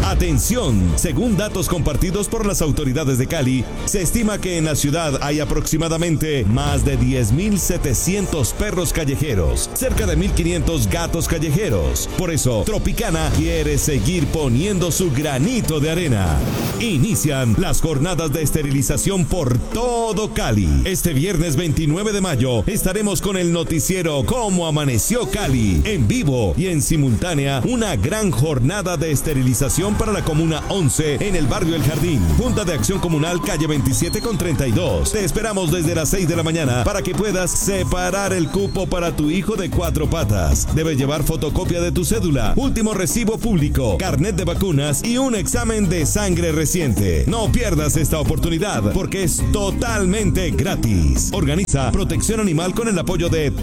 Atención, según datos compartidos por las autoridades de Cali, se estima que en la ciudad hay aproximadamente más de 10.700 perros callejeros, cerca de 1.500 gatos callejeros. Por eso, Tropicana quiere seguir poniendo su granito de arena. Inician las jornadas de esterilización por todo Cali. Este viernes 29 de mayo estaremos con el noticiero Cómo Amaneció Cali, en vivo y en simultánea, una gran jornada de esterilización para la Comuna 11 en el barrio El Jardín. Junta de Acción Comunal, calle 27 con 32. Te esperamos desde las 6 de la mañana para que puedas separar el cupo para tu hijo de 4 patas. Debes llevar fotocopia de tu cédula, último recibo público, carnet de vacunas y un examen de sangre reciente. No pierdas esta oportunidad porque es totalmente gratis. Organiza Protección Animal con el apoyo de